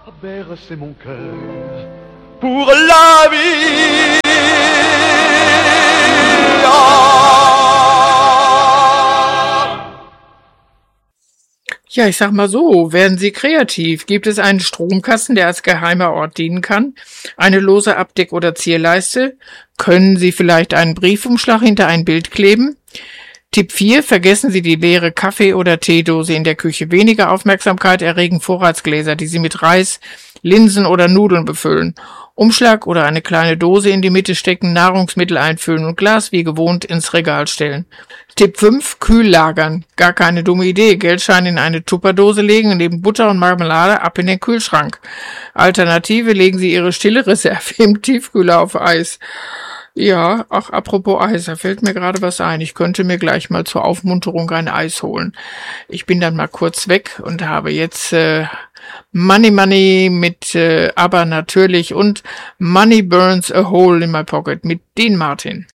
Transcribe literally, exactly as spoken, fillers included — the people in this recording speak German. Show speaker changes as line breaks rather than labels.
Bercez mon cœur pour la vie.
Ja, ich sag mal so, werden Sie kreativ. Gibt es einen Stromkasten, der als geheimer Ort dienen kann? Eine lose Abdeck- oder Zierleiste? Können Sie vielleicht einen Briefumschlag hinter ein Bild kleben? Tipp vier. Vergessen Sie die leere Kaffee- oder Teedose in der Küche. Weniger Aufmerksamkeit erregen Vorratsgläser, die Sie mit Reis, Linsen oder Nudeln befüllen. Umschlag oder eine kleine Dose in die Mitte stecken, Nahrungsmittel einfüllen und Glas wie gewohnt ins Regal stellen. Tipp fünf. Kühl lagern. Gar keine dumme Idee. Geldscheine in eine Tupperdose legen, neben Butter und Marmelade ab in den Kühlschrank. Alternative, legen Sie Ihre stille Reserve im Tiefkühler auf Eis. Ja, ach, apropos Eis, da fällt mir gerade was ein. Ich könnte mir gleich mal zur Aufmunterung ein Eis holen. Ich bin dann mal kurz weg und habe jetzt äh, Money Money mit äh, aber natürlich und Money Burns a Hole in My Pocket mit Dean Martin.